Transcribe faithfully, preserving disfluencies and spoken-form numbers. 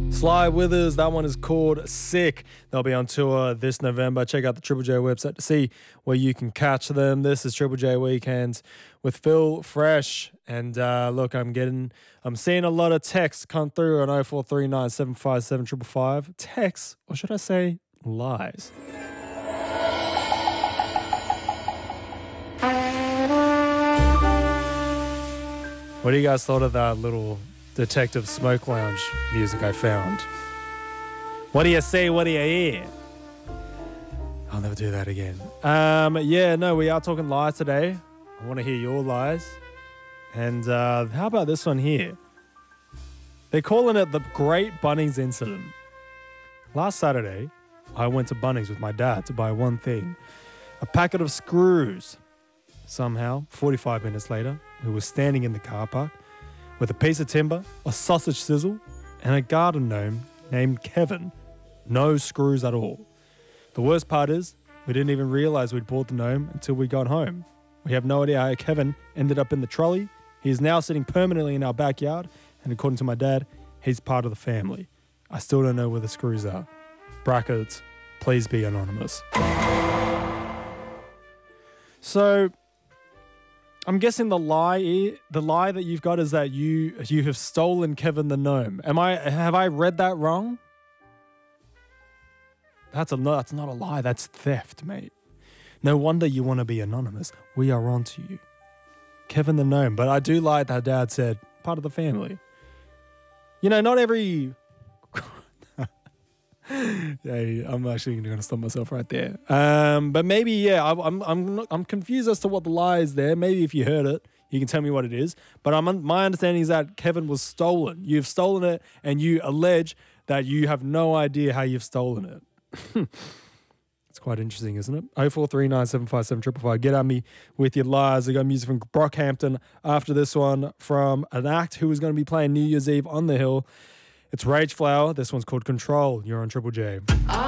Sly Withers, that one is called Sick. They'll be on tour this November. Check out the Triple J website to see where you can catch them. This is Triple J Weekends with Phil Fresh. And uh, look, I'm getting, I'm seeing a lot of texts come through on oh four three nine, seven five seven, five five five. Texts, or should I say lies? What do you guys thought of that little Detective Smoke Lounge music I found? What do you see? What do you hear? I'll never do that again. Um, yeah, no, we are talking lies today. I want to hear your lies. And uh, how about this one here? They're calling it the Great Bunnings Incident. Last Saturday, I went to Bunnings with my dad to buy one thing, a packet of screws. Somehow, forty-five minutes later, we were standing in the car park with a piece of timber, a sausage sizzle, and a garden gnome named Kevin. No screws at all. The worst part is, we didn't even realize we'd bought the gnome until we got home. We have no idea how Kevin ended up in the trolley. He is now sitting permanently in our backyard, and according to my dad, he's part of the family. I still don't know where the screws are. Brackets, please be anonymous. So, I'm guessing the lie, the lie that you've got is that you you have stolen Kevin the gnome. Am I? Have I read that wrong? That's a that's not a lie. That's theft, mate. No wonder you want to be anonymous. We are on to you, Kevin the gnome. But I do like that Dad said part of the family. You know, not every. Yeah, I'm actually going to stop myself right there. Um, but maybe, yeah, I, I'm I'm not, I'm confused as to what the lie is there. Maybe if you heard it, you can tell me what it is. But I'm my understanding is that Kevin was stolen. You've stolen it, and you allege that you have no idea how you've stolen it. It's quite interesting, isn't it? oh four three nine, seven five seven, five five five. Get at me with your lies. I got music from Brockhampton after this one from an act who is going to be playing New Year's Eve on the Hill. It's Rage Flower. This one's called Control. You're on Triple J.